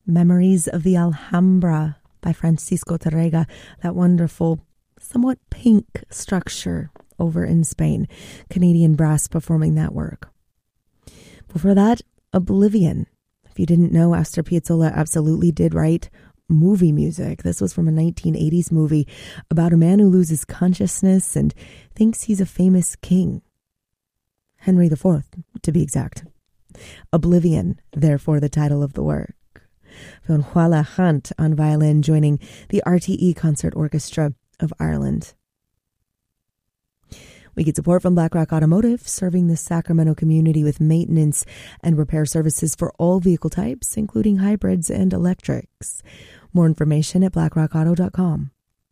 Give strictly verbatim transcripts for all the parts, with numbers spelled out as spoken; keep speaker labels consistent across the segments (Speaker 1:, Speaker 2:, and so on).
Speaker 1: Memories of the Alhambra by Francisco Tárrega, that wonderful, somewhat pink structure over in Spain. Canadian brass performing that work. Before that, Oblivion. If you didn't know, Astor Piazzolla absolutely did write movie music. This was from a nineteen eighties movie about a man who loses consciousness and thinks he's a famous king. Henry the Fourth, to be exact. Oblivion, therefore the title of the work. Fionnuala Hunt on violin, joining the R T E Concert Orchestra of Ireland. We get support from BlackRock Automotive, serving the Sacramento community with maintenance and repair services for all vehicle types, including hybrids and electrics. More information at black rock auto dot com.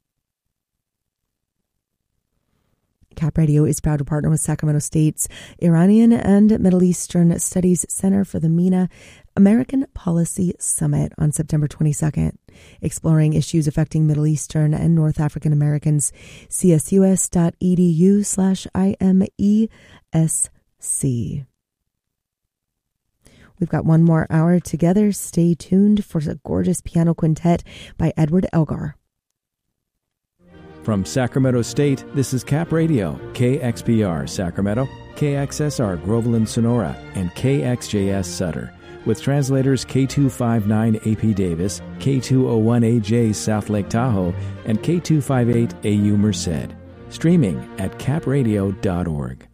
Speaker 1: Cap Radio is proud to partner with Sacramento State's Iranian and Middle Eastern Studies Center for the MENA American Policy Summit on September twenty-second, exploring issues affecting Middle Eastern and North African Americans. C S U S dot E D U slash I M E S C. We've got one more hour together. Stay tuned for a gorgeous piano quintet by Edward Elgar.
Speaker 2: From Sacramento State, this is Cap Radio, K X P R Sacramento, K X S R Groveland Sonora, and K X J S Sutter, with translators K two fifty-nine A P Davis, K two oh one A J South Lake Tahoe, and K two fifty-eight A U Merced. Streaming at cap radio dot org.